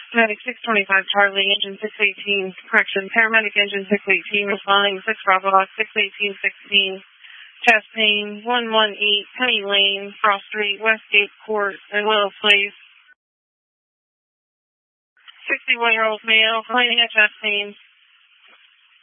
Medic 625 Charlie, engine 618, correction, paramedic engine 618, responding 6 Bravo 618-16, chest pain, 118 Penny Lane, Frost Street, Westgate Court, and Willow Place. 61-year-old male, complaining of chest pain.